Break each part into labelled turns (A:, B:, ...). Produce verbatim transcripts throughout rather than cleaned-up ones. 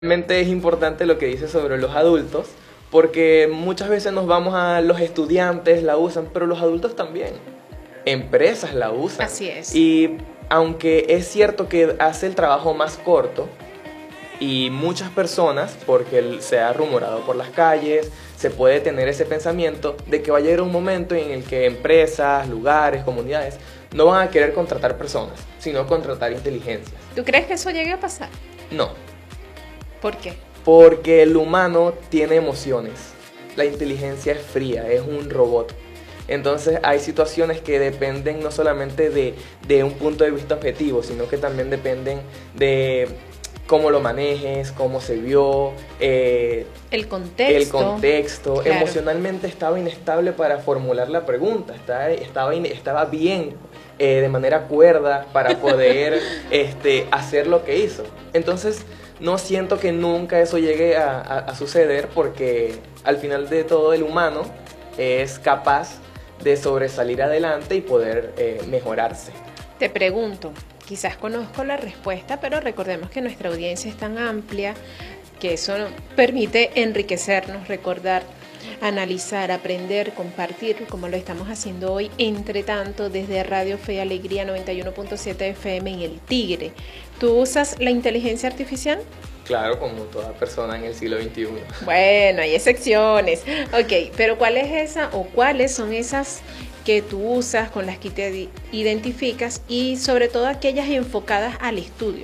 A: Realmente es importante lo que dice sobre los adultos, porque muchas veces nos vamos a los estudiantes, la usan, pero los adultos también. Empresas la usan.
B: Así es.
A: Y aunque es cierto que hace el trabajo más corto, y muchas personas, porque se ha rumorado por las calles, se puede tener ese pensamiento de que va a llegar un momento en el que empresas, lugares, comunidades, no van a querer contratar personas, sino contratar inteligencias.
B: ¿Tú crees que eso llegue a pasar?
A: No.
B: ¿Por qué?
A: Porque el humano tiene emociones. La inteligencia es fría, es un robot. Entonces hay situaciones que dependen no solamente de, de un punto de vista objetivo, sino que también dependen de cómo lo manejes, cómo se vio, eh,
B: el contexto.
A: El contexto.
B: Claro.
A: Emocionalmente estaba inestable para formular la pregunta, estaba, estaba, estaba bien eh, de manera cuerda para poder este, hacer lo que hizo. Entonces no siento que nunca eso llegue a, a, a suceder, porque al final de todo el humano es capaz de sobresalir adelante y poder eh, mejorarse.
B: Te pregunto, quizás conozco la respuesta, pero recordemos que nuestra audiencia es tan amplia que eso permite enriquecernos, recordar, analizar, aprender, compartir, como lo estamos haciendo hoy, entre tanto desde Radio Fe y Alegría noventa y uno punto siete F M en El Tigre. ¿Tú usas la inteligencia artificial?
A: Claro, como toda persona en el siglo veintiuno.
B: Bueno, hay excepciones. Ok, pero ¿cuál es esa o cuáles son esas que tú usas, con las que te identificas, y sobre todo aquellas enfocadas al estudio?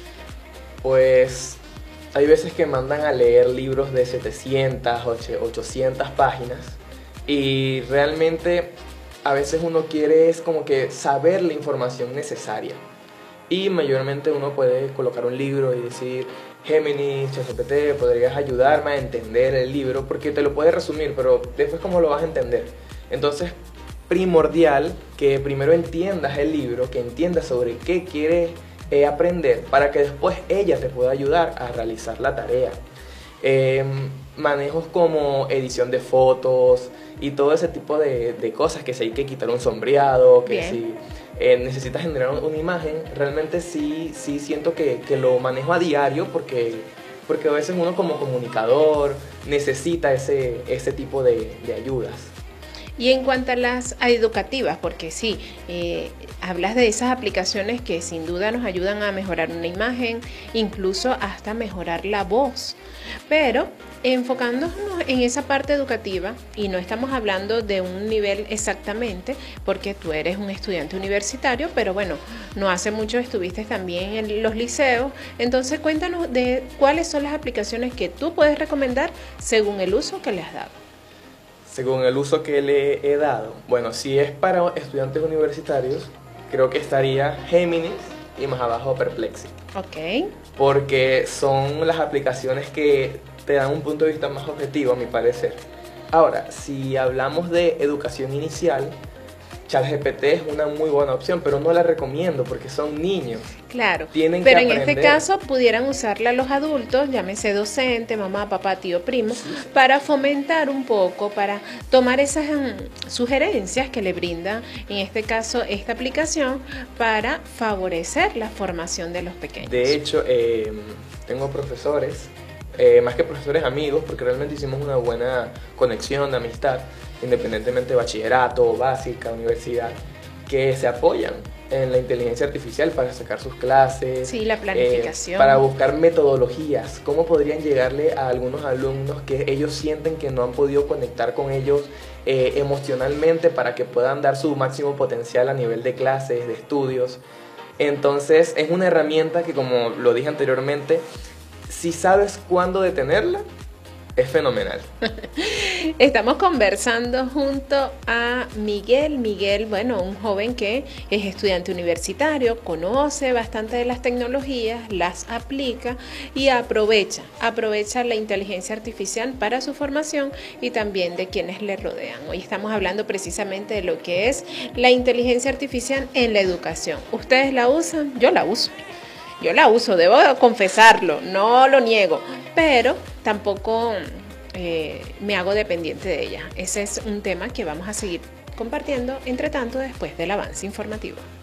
A: Pues hay veces que mandan a leer libros de setecientas, ochocientas páginas, y realmente a veces uno quiere es como que saber la información necesaria, y mayormente uno puede colocar un libro y decir: Géminis, ChatGPT, ¿podrías ayudarme a entender el libro? Porque te lo puede resumir, pero después ¿cómo lo vas a entender? Entonces, primordial que primero entiendas el libro, que entiendas sobre qué quieres eh, aprender, para que después ella te pueda ayudar a realizar la tarea. Eh, manejos como edición de fotos y todo ese tipo de, de cosas, que si hay que quitar un sombreado, que
B: Bien.
A: si eh, necesitas generar una imagen, realmente sí, sí siento que, que lo manejo a diario, porque, porque a veces uno como comunicador necesita ese, ese tipo de, de ayudas.
B: Y en cuanto a las educativas, porque sí, eh, hablas de esas aplicaciones que sin duda nos ayudan a mejorar una imagen, incluso hasta mejorar la voz, pero enfocándonos en esa parte educativa, y no estamos hablando de un nivel exactamente, porque tú eres un estudiante universitario, pero bueno, no hace mucho estuviste también en los liceos. Entonces cuéntanos de cuáles son las aplicaciones que tú puedes recomendar según el uso que le has dado.
A: Según el uso que le he dado, bueno, si es para estudiantes universitarios, creo que estaría Géminis y más abajo Perplexity.
B: Ok.
A: Porque son las aplicaciones que te dan un punto de vista más objetivo, a mi parecer. Ahora, si hablamos de educación inicial, ChatGPT es una muy buena opción, pero no la recomiendo porque son niños.
B: Claro,
A: Tienen
B: pero
A: que
B: en
A: aprender.
B: este caso pudieran usarla los adultos, llámese docente, mamá, papá, tío, primo,
A: Sí, sí.
B: para fomentar un poco, para tomar esas um, sugerencias que le brinda, en este caso, esta aplicación, para favorecer la formación de los pequeños.
A: De hecho, eh, tengo profesores, eh, más que profesores, amigos, porque realmente hicimos una buena conexión de amistad, independientemente de bachillerato, básica, universidad, que se apoyan en la inteligencia artificial para sacar sus clases.
B: Sí, la planificación.
A: Eh, para buscar metodologías, cómo podrían llegarle a algunos alumnos que ellos sienten que no han podido conectar con ellos eh, emocionalmente, para que puedan dar su máximo potencial a nivel de clases, de estudios. Entonces es una herramienta que, como lo dije anteriormente, si sabes cuándo detenerla, es fenomenal.
B: Estamos conversando junto a Miguel. Miguel, bueno, un joven que es estudiante universitario, conoce bastante de las tecnologías, las aplica y aprovecha, aprovecha la inteligencia artificial para su formación y también de quienes le rodean. Hoy estamos hablando precisamente de lo que es la inteligencia artificial en la educación. ¿Ustedes la usan? Yo la uso. Yo la uso, debo confesarlo, no lo niego, pero tampoco eh, me hago dependiente de ella. Ese es un tema que vamos a seguir compartiendo, entre tanto, después del avance informativo.